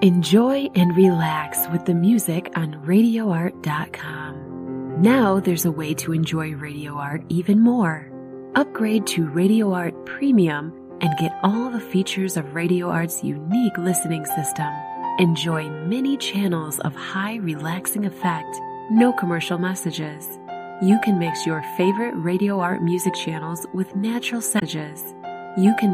Enjoy and relax with the music on RadioArt.com. Now there's a way to enjoy Radio Art even more. Upgrade to Radio Art Premium and get all the features of Radio Art's unique listening system. Enjoy many channels of high relaxing effect, no commercial messages. You can mix your favorite Radio Art music channels with natural messages. You can